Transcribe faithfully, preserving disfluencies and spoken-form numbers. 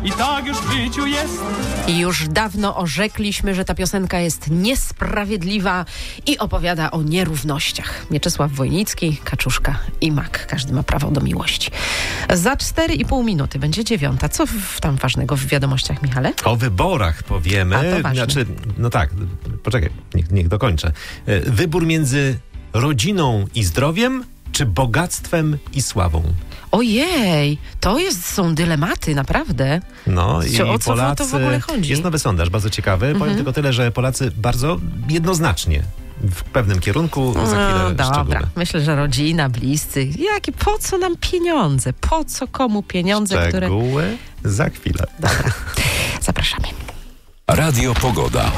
i tak już w życiu jest. I już dawno orzekliśmy, że ta piosenka jest niesprawiedliwa i opowiada o nierównościach. Mieczysław Wojnicki, Kaczuszka i Mak. Każdy ma prawo do miłości. Za cztery i pół minuty będzie dziewiąta. Co w, tam ważnego w wiadomościach, Michale? O wyborach powiemy. A, to ważne. Znaczy, no tak, poczekaj, niech, niech dokończę. Wybór między rodziną i zdrowiem, czy bogactwem i sławą? Ojej, to jest, są dylematy, naprawdę. No i Co, o co Polacy, to w ogóle chodzi? Jest nowy sondaż, bardzo ciekawy. Mhm. Powiem tylko tyle, że Polacy bardzo jednoznacznie w pewnym kierunku, za chwilę no, dobra, szczegóły. myślę, że rodzina, bliscy. Jakie, po co nam pieniądze? Po co komu pieniądze, które... Szczegóły za chwilę. Dobra, zapraszamy. Radio Pogoda.